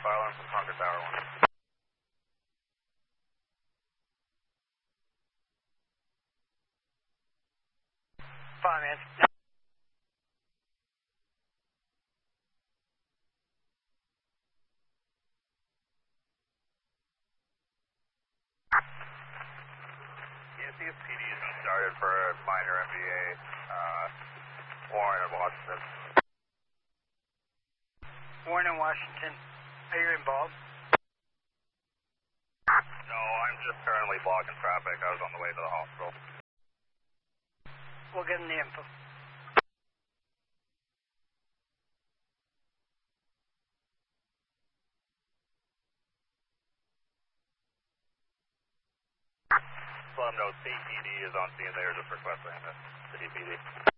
fire alarm from Concord Tower 1. Fine, man. CSPD has been started for a minor MVA warrant in Washington. Warren in Washington. Are you involved? No, I'm just currently blocking traffic. I was on the way to the hospital. We'll give them the info. Let them know CPD is on scene there, just requesting the CPD.